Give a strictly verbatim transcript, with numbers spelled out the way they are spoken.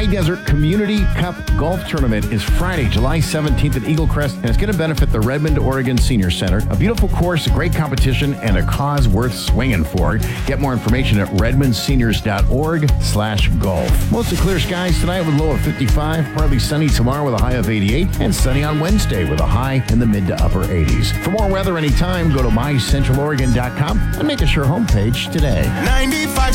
High Desert Community Cup Golf Tournament is Friday, July seventeenth at Eagle Crest, and it's going to benefit the Redmond, Oregon Senior Center. A beautiful course, a great competition, and a cause worth swinging for. Get more information at redmond seniors dot org slash golf. Mostly clear skies tonight with a low of fifty-five, partly sunny tomorrow with a high of eighty-eight, and sunny on Wednesday with a high in the mid to upper eighties. For more weather anytime, go to my central oregon dot com and make us your homepage today. ninety-five